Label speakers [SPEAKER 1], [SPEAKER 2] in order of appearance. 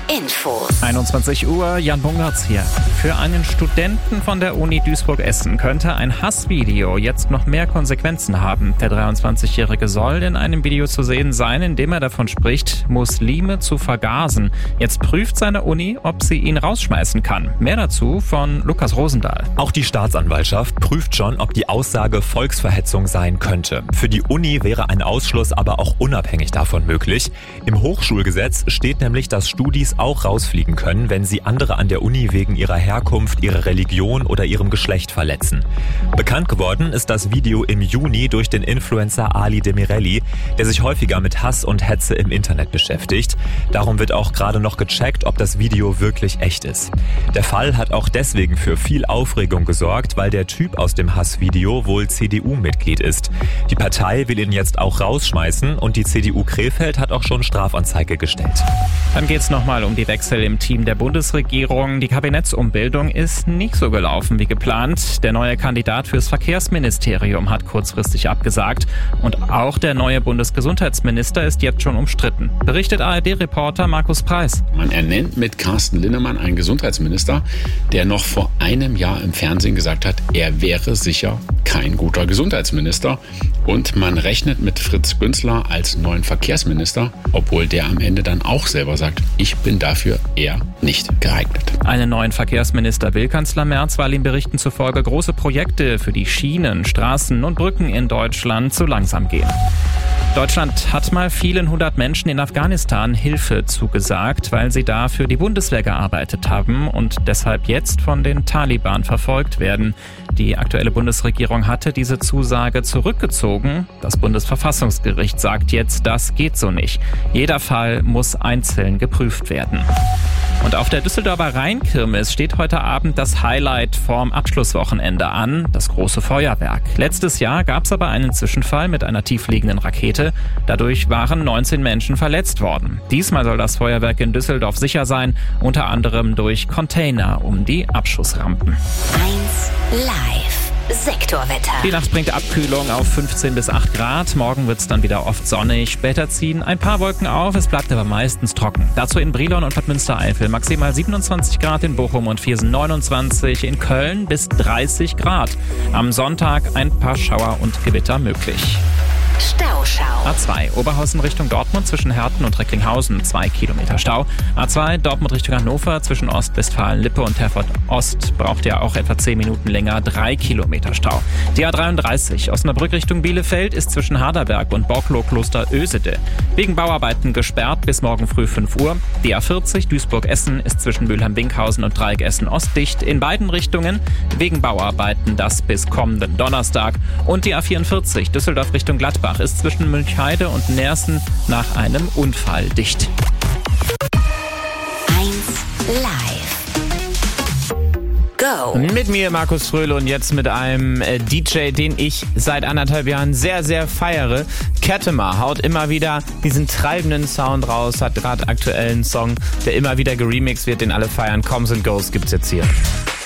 [SPEAKER 1] Infos.
[SPEAKER 2] 21 Uhr, Jan Bungertz hier. Für einen Studenten von der Uni Duisburg-Essen könnte ein Hassvideo jetzt noch mehr Konsequenzen haben. Der 23-Jährige soll in einem Video zu sehen sein, in dem er davon spricht, Muslime zu vergasen. Jetzt prüft seine Uni, ob sie ihn rausschmeißen kann. Mehr dazu von Lukas Rosendahl.
[SPEAKER 3] Auch die Staatsanwaltschaft prüft schon, ob die Aussage Volksverhetzung sein könnte. Für die Uni wäre ein Ausschluss aber auch unabhängig davon möglich. Im Hochschulgesetz steht nämlich, dass Studis auch rausfliegen können, wenn sie andere an der Uni wegen ihrer Herkunft, ihrer Religion oder ihrem Geschlecht verletzen. Bekannt geworden ist das Video im Juni durch den Influencer Ali Demirelli, der sich häufiger mit Hass und Hetze im Internet beschäftigt. Darum wird auch gerade noch gecheckt, ob das Video wirklich echt ist. Der Fall hat auch deswegen für viel Aufregung gesorgt, weil der Typ aus dem Hassvideo wohl CDU-Mitglied ist. Die Partei will ihn jetzt auch rausschmeißen und die CDU Krefeld hat auch schon Strafanzeige gestellt.
[SPEAKER 2] Dann geht's nochmal um die Wechsel im Team der Bundesregierung. Die Kabinettsumbildung ist nicht so gelaufen wie geplant. Der neue Kandidat fürs Verkehrsministerium hat kurzfristig abgesagt. Und auch der neue Bundesgesundheitsminister ist jetzt schon umstritten. Berichtet ARD-Reporter Markus Preis.
[SPEAKER 4] Man ernennt mit Carsten Linnemann einen Gesundheitsminister, der noch vor einem Jahr im Fernsehen gesagt hat, er wäre sicher kein guter Gesundheitsminister. Und man rechnet mit Fritz Günzler als neuen Verkehrsminister, obwohl der am Ende dann auch selber sagt, ich bin dafür eher nicht geeignet.
[SPEAKER 2] Einen neuen Verkehrsminister will Kanzler Merz, weil ihm Berichten zufolge große Projekte für die Schienen, Straßen und Brücken in Deutschland zu langsam gehen. Deutschland hat mal vielen 100 Menschen in Afghanistan Hilfe zugesagt, weil sie da für die Bundeswehr gearbeitet haben und deshalb jetzt von den Taliban verfolgt werden. Die aktuelle Bundesregierung hatte diese Zusage zurückgezogen. Das Bundesverfassungsgericht sagt jetzt, das geht so nicht. Jeder Fall muss einzeln geprüft werden. Und auf der Düsseldorfer Rheinkirmes steht heute Abend das Highlight vorm Abschlusswochenende an, das große Feuerwerk. Letztes Jahr gab es aber einen Zwischenfall mit einer tiefliegenden Rakete. Dadurch waren 19 Menschen verletzt worden. Diesmal soll das Feuerwerk in Düsseldorf sicher sein, unter anderem durch Container um die Abschussrampen.
[SPEAKER 1] 1 Live. Sektorwetter.
[SPEAKER 2] Die Nacht bringt Abkühlung auf 15 bis 8 Grad. Morgen wird es dann wieder oft sonnig. Später ziehen ein paar Wolken auf. Es bleibt aber meistens trocken. Dazu in Brilon und Bad Münstereifel maximal 27 Grad, in Bochum und Viersen 29, in Köln bis 30 Grad. Am Sonntag ein paar Schauer und Gewitter möglich.
[SPEAKER 1] Stauschau.
[SPEAKER 2] A2 Oberhausen Richtung Dortmund zwischen Herten und Recklinghausen 2 Kilometer Stau. A2 Dortmund Richtung Hannover zwischen Ostwestfalen-Lippe und Herford Ost braucht ja auch etwa 10 Minuten länger, 3 Kilometer Stau. Die A33 Osnabrück Richtung Bielefeld ist zwischen Harderberg und Borklow-Kloster-Ösede wegen Bauarbeiten gesperrt bis morgen früh 5 Uhr. Die A40 Duisburg-Essen ist zwischen Mülheim-Winkhausen und Dreieck Essen-Ost dicht in beiden Richtungen wegen Bauarbeiten, das bis kommenden Donnerstag. Und die A44 Düsseldorf Richtung Gladbach ist zwischen Münchheide und Neersen nach einem Unfall dicht.
[SPEAKER 1] 1 Live. Go.
[SPEAKER 5] Mit mir Markus Fröhle und jetzt mit einem DJ, den ich seit 1,5 Jahren sehr, sehr feiere. Ketema haut immer wieder diesen treibenden Sound raus, hat gerade aktuell einen Song, der immer wieder geremixed wird, den alle feiern. Comes and Goes gibt's jetzt hier.